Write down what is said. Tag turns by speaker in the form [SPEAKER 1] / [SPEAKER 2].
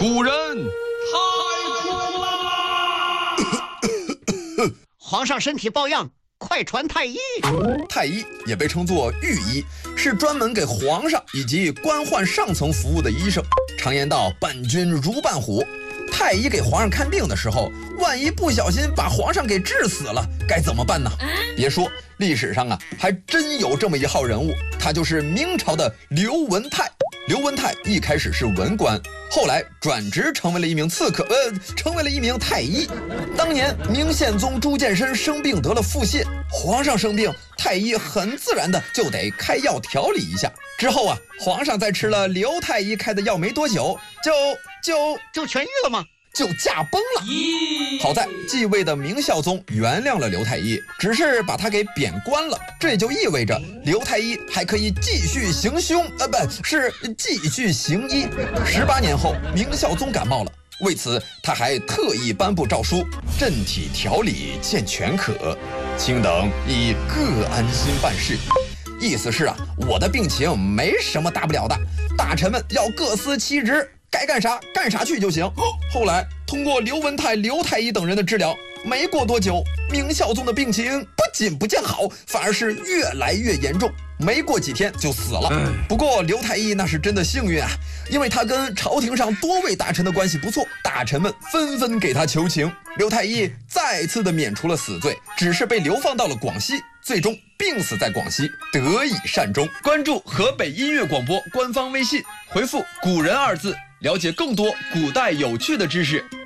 [SPEAKER 1] 古人太苦啦！
[SPEAKER 2] 皇上身体抱恙，快传太医。
[SPEAKER 3] 太医也被称作御医，是专门给皇上以及官宦上层服务的医生。常言道，伴君如伴虎。太医给皇上看病的时候，万一不小心把皇上给治死了，该怎么办呢？别说，历史上还真有这么一号人物，他就是明朝的刘文泰。刘文泰一开始是文官，后来转职成为了一名成为了一名太医。当年明宪宗朱见深生病得了腹泻，皇上生病，太医很自然的就得开药调理一下。之后皇上在吃了刘太医开的药没多久，
[SPEAKER 2] 就痊愈了吗？
[SPEAKER 3] 就驾崩了。好在继位的明孝宗原谅了刘太医，只是把他给贬官了。这也就意味着刘太医还可以继续行医。18年后，明孝宗感冒了，为此他还特意颁布诏书：朕体调理见全可，卿等亦各安心办事。意思是我的病情没什么大不了的，大臣们要各司其职，该干啥干啥去就行。后来通过刘文泰、刘太医等人的治疗，没过多久，明孝宗的病情不仅不见好，反而是越来越严重，没过几天就死了。不过刘太医那是真的幸运因为他跟朝廷上多位大臣的关系不错，大臣们纷纷给他求情，刘太医再次的免除了死罪，只是被流放到了广西，最终病死在广西，得以善终。关注河北音乐广播官方微信，回复“古人”2字，了解更多古代有趣的知识。